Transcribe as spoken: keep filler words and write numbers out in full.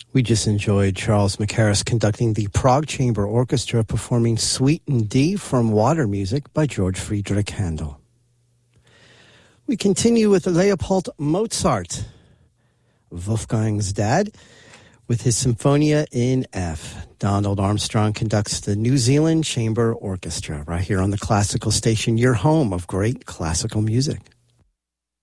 We just enjoyed Charles Mackerras conducting the Prague Chamber Orchestra performing Suite in D from Water Music by George Friedrich Handel. We continue with Leopold Mozart, Wolfgang's dad, with his Symphonia in F. Donald Armstrong conducts the New Zealand Chamber Orchestra right here on the Classical Station, your home of great classical music.